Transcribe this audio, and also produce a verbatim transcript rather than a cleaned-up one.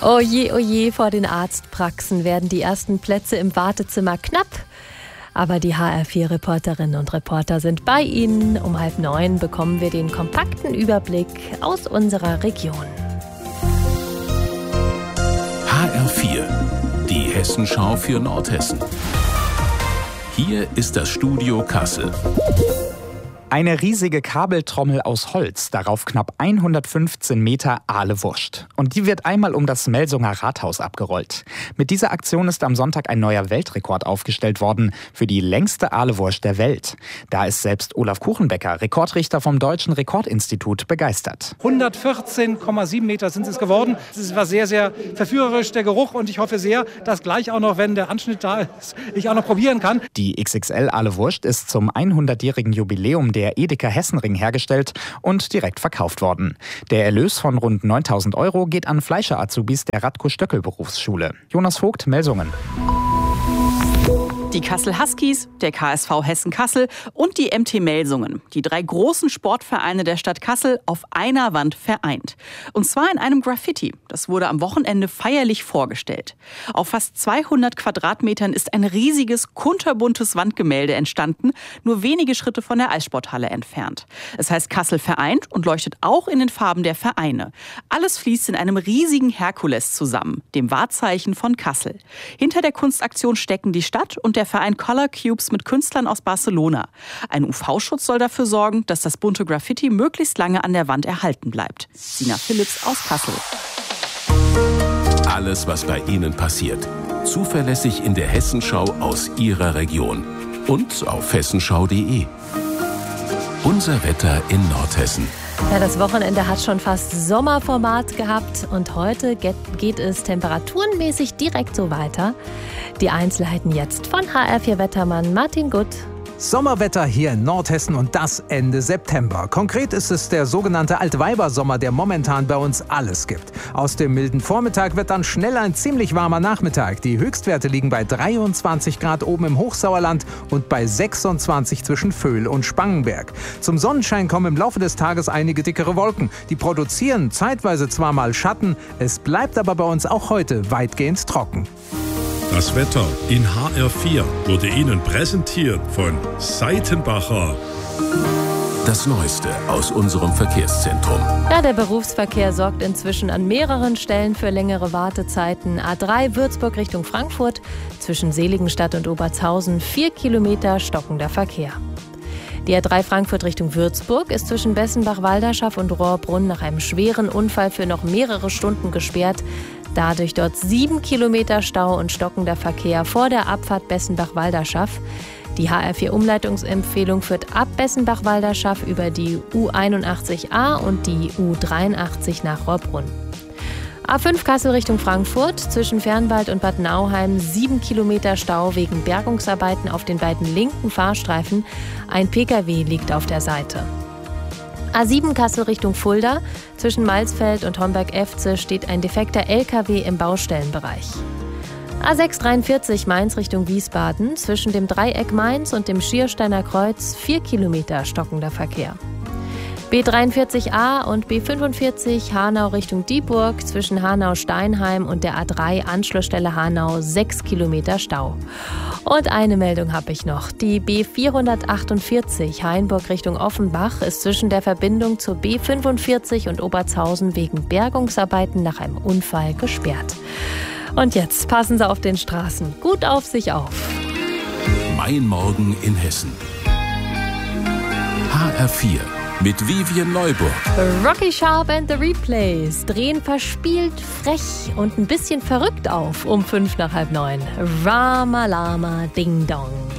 Oje, oje, vor den Arztpraxen werden die ersten Plätze im Wartezimmer knapp. Aber die H R vier Reporterinnen und Reporter sind bei Ihnen. Um halb neun bekommen wir den kompakten Überblick aus unserer Region. H R vier, die Hessenschau für Nordhessen. Hier ist das Studio Kassel. Eine riesige Kabeltrommel aus Holz, darauf knapp hundertfünfzehn Meter Ahle-Wurst. Und die wird einmal um das Melsunger Rathaus abgerollt. Mit dieser Aktion ist am Sonntag ein neuer Weltrekord aufgestellt worden für die längste Ahle-Wurst der Welt. Da ist selbst Olaf Kuchenbecker, Rekordrichter vom Deutschen Rekordinstitut, begeistert. hundertvierzehn Komma sieben Meter sind es geworden. Es war sehr, sehr verführerisch, der Geruch. Und ich hoffe sehr, dass gleich auch noch, wenn der Anschnitt da ist, ich auch noch probieren kann. Die X X L Ahle-Wurst ist zum hundertjährigen Jubiläum der Edeka Hessenring hergestellt und direkt verkauft worden. Der Erlös von rund neuntausend Euro geht an Fleischer-Azubis der Radko-Stöckel-Berufsschule. Jonas Vogt, Melsungen. Die Kassel Huskies, der K S V Hessen-Kassel und die M T Melsungen. Die drei großen Sportvereine der Stadt Kassel auf einer Wand vereint. Und zwar in einem Graffiti. Das wurde am Wochenende feierlich vorgestellt. Auf fast zweihundert Quadratmetern ist ein riesiges, kunterbuntes Wandgemälde entstanden, nur wenige Schritte von der Eissporthalle entfernt. Es heißt Kassel vereint und leuchtet auch in den Farben der Vereine. Alles fließt in einem riesigen Herkules zusammen, dem Wahrzeichen von Kassel. Hinter der Kunstaktion stecken die Stadt und der Verein Color Cubes mit Künstlern aus Barcelona. Ein U V-Schutz soll dafür sorgen, dass das bunte Graffiti möglichst lange an der Wand erhalten bleibt. Sina Phillips aus Kassel. Alles, was bei Ihnen passiert. Zuverlässig in der Hessenschau aus Ihrer Region. Und auf hessenschau punkt de. Unser Wetter in Nordhessen. Ja, das Wochenende hat schon fast Sommerformat gehabt und heute geht es temperaturenmäßig direkt so weiter. Die Einzelheiten jetzt von H R vier Wettermann Martin Gutt. Sommerwetter hier in Nordhessen und das Ende September. Konkret ist es der sogenannte Altweibersommer, der momentan bei uns alles gibt. Aus dem milden Vormittag wird dann schnell ein ziemlich warmer Nachmittag. Die Höchstwerte liegen bei dreiundzwanzig Grad oben im Hochsauerland und bei sechsundzwanzig zwischen Vöhl und Spangenberg. Zum Sonnenschein kommen im Laufe des Tages einige dickere Wolken. Die produzieren zeitweise zwar mal Schatten, es bleibt aber bei uns auch heute weitgehend trocken. Das Wetter in H R vier wurde Ihnen präsentiert von Seitenbacher. Das Neueste aus unserem Verkehrszentrum. Ja, der Berufsverkehr sorgt inzwischen an mehreren Stellen für längere Wartezeiten. A drei Würzburg Richtung Frankfurt, zwischen Seligenstadt und Obertshausen, vier Kilometer stockender Verkehr. Die A drei Frankfurt Richtung Würzburg ist zwischen Bessenbach-Walderschaff und Rohrbrunn nach einem schweren Unfall für noch mehrere Stunden gesperrt. Dadurch dort sieben Kilometer Stau und stockender Verkehr vor der Abfahrt Bessenbach-Walderschaff. Die H R vier Umleitungsempfehlung führt ab Bessenbach-Walderschaff über die U einundachtzig a und die U dreiundachtzig nach Rohrbrunn. A fünf Kassel Richtung Frankfurt, zwischen Fernwald und Bad Nauheim sieben Kilometer Stau wegen Bergungsarbeiten auf den beiden linken Fahrstreifen. Ein Pkw liegt auf der Seite. A sieben Kassel Richtung Fulda, zwischen Malsfeld und Homberg-Efze steht ein defekter L K W im Baustellenbereich. A sechs dreiundvierzig Mainz Richtung Wiesbaden, zwischen dem Dreieck Mainz und dem Schiersteiner Kreuz vier Kilometer stockender Verkehr. B dreiundvierzig a und B fünfundvierzig Hanau Richtung Dieburg, zwischen Hanau-Steinheim und der A drei Anschlussstelle Hanau sechs Kilometer Stau. Und eine Meldung habe ich noch. Die B vierhundertachtundvierzig Hainburg Richtung Offenbach ist zwischen der Verbindung zur B fünfundvierzig und Obertshausen wegen Bergungsarbeiten nach einem Unfall gesperrt. Und jetzt passen Sie auf den Straßen gut auf sich auf. Mein Morgen in Hessen. H R vier. Mit Vivian Neuburg. Rocky Sharp and the Replays drehen verspielt, frech und ein bisschen verrückt auf um fünf nach halb neun. Rama Lama Ding Dong.